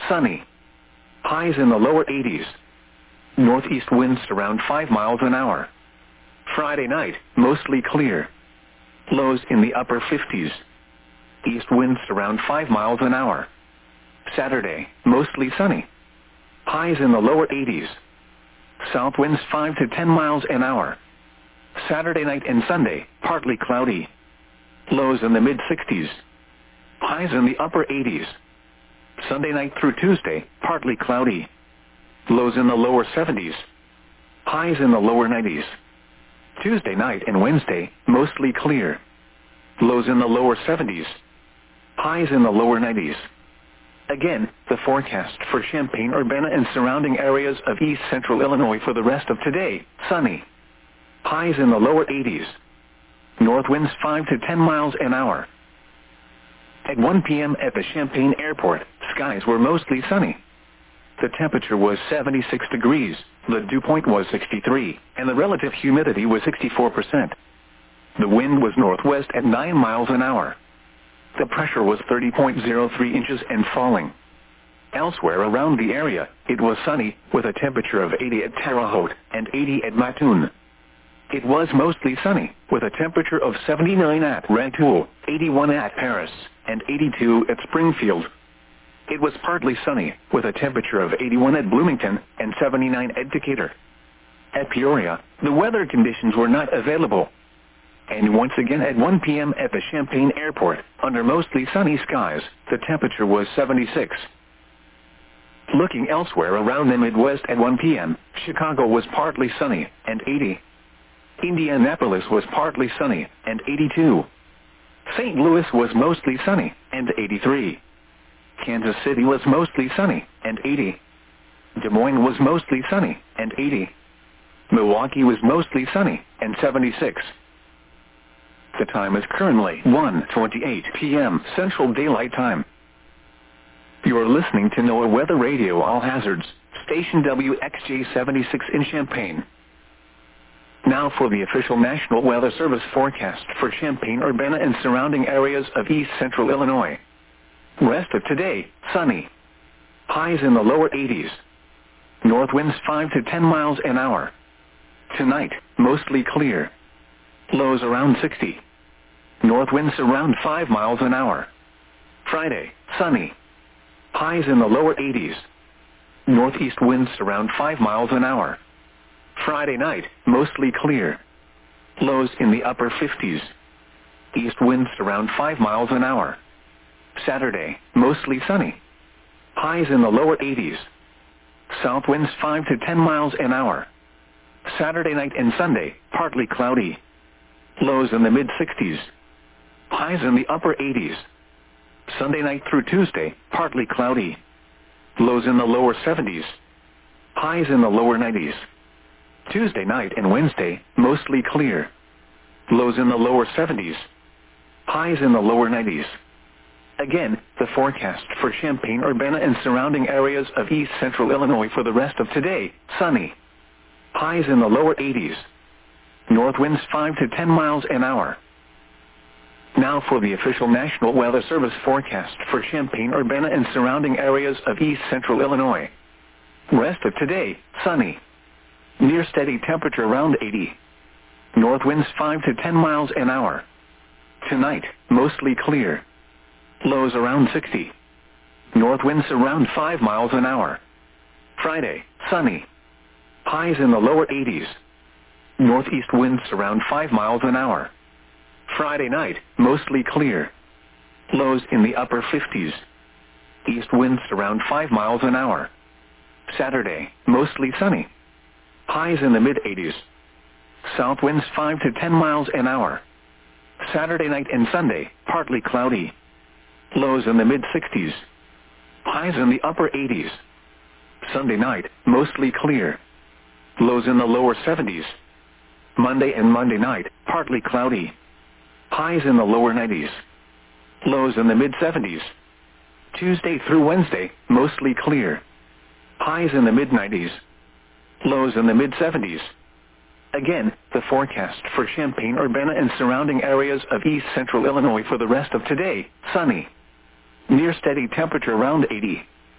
sunny. Highs in the lower 80s. Northeast winds around 5 miles an hour. Friday night, mostly clear. Lows in the upper 50s. East winds around 5 miles an hour. Saturday, mostly sunny. Highs in the lower 80s. South winds 5 to 10 miles an hour. Saturday night and Sunday, partly cloudy. Lows in the mid-60s. Highs in the upper 80s. Sunday night through Tuesday, partly cloudy. Lows in the lower 70s. Highs in the lower 90s. Tuesday night and Wednesday, mostly clear. Lows in the lower 70s. Highs in the lower 90s. Again, the forecast for Champaign-Urbana and surrounding areas of east central Illinois for the rest of today, sunny. Highs in the lower 80s. North winds 5 to 10 miles an hour. At 1 p.m. at the Champaign Airport, skies were mostly sunny. The temperature was 76 degrees, the dew point was 63, and the relative humidity was 64%. The wind was northwest at 9 miles an hour. The pressure was 30.03 inches and falling. Elsewhere around the area, it was sunny, with a temperature of 80 at Terre Haute and 80 at Mattoon. It was mostly sunny, with a temperature of 79 at Rantoul, 81 at Paris, and 82 at Springfield. It was partly sunny, with a temperature of 81 at Bloomington and 79 at Decatur. At Peoria, the weather conditions were not available. And once again at 1 p.m. at the Champaign Airport, under mostly sunny skies, the temperature was 76. Looking elsewhere around the Midwest at 1 p.m., Chicago was partly sunny, and 80. Indianapolis was partly sunny, and 82. St. Louis was mostly sunny, and 83. Kansas City was mostly sunny, and 80. Des Moines was mostly sunny, and 80. Milwaukee was mostly sunny, and 76. The time is currently 1:28 p.m. Central Daylight Time. You are listening to NOAA Weather Radio All Hazards, station WXJ-76 in Champaign. Now for the official National Weather Service forecast for Champaign-Urbana and surrounding areas of east central Illinois. Rest of today, sunny. Highs in the lower 80s. North winds 5 to 10 miles an hour. Tonight, mostly clear. Lows around 60. North winds around 5 miles an hour. Friday, sunny. Highs in the lower 80s. Northeast winds around 5 miles an hour. Friday night, mostly clear. Lows in the upper 50s. East winds around 5 miles an hour. Saturday, mostly sunny. Highs in the lower 80s. South winds 5 to 10 miles an hour. Saturday night and Sunday, partly cloudy. Lows in the mid-60s. Highs in the upper 80s. Sunday night through Tuesday, partly cloudy. Lows in the lower 70s. Highs in the lower 90s. Tuesday night and Wednesday, mostly clear. Lows in the lower 70s. Highs in the lower 90s. Again, the forecast for Champaign-Urbana and surrounding areas of east central Illinois for the rest of today, sunny. Highs in the lower 80s. North winds 5 to 10 miles an hour. Now for the official National Weather Service forecast for Champaign-Urbana and surrounding areas of east central Illinois. Rest of today, sunny. Near steady temperature around 80. North winds 5 to 10 miles an hour. Tonight, mostly clear. Lows around 60. North winds around 5 miles an hour. Friday, sunny. Highs in the lower 80s. Northeast winds around 5 miles an hour. Friday night, mostly clear. Lows in the upper 50s. East winds around 5 miles an hour. Saturday, mostly sunny. Highs in the mid-80s. South winds 5 to 10 miles an hour. Saturday night and Sunday, partly cloudy. Lows in the mid-60s. Highs in the upper 80s. Sunday night, mostly clear. Lows in the lower 70s. Monday and Monday night, partly cloudy. Highs in the lower 90s. Lows in the mid-70s. Tuesday through Wednesday, mostly clear. Highs in the mid-90s. Lows in the mid-70s. Again, the forecast for Champaign-Urbana and surrounding areas of east central Illinois for the rest of today, sunny. Near steady temperature around 80.